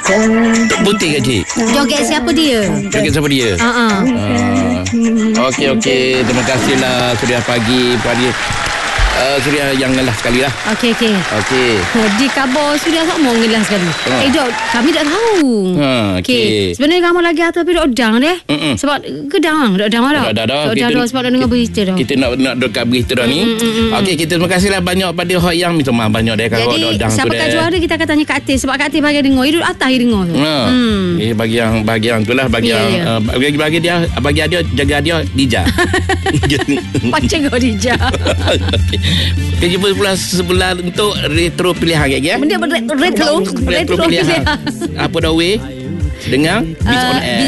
Putih ke cik? Joget siapa dia? Joget siapa dia? Okey. Terima kasihlah Suria Pagi Suria yang ngelas sekali lah. Okey. Di khabar Suria sama ngelas sekali. Dok, kami tak tahu. Okey. Sebenarnya kamu lagi atas tapi dok dang deh. Sebab kedang dah. Dah. Sebab dah dengar berita dah. Kita nak dekat berita dah ni. Okey, kita terima kasihlah banyak pada hak yang minta maaf banyak dah kalau dok dang tu. Jadi siapa juara kita akan tanya Kak Atis sebab Kak Atis bagi dengar. Duduk atas dengar tu. Bagi yang tu lah bagi dia jaga dia Dija. Macam kau Dija. Kita jumpa sebulan untuk retro pilihan ya. Benda retro pilihan. Apa dah weh? Dengar Biz on Air.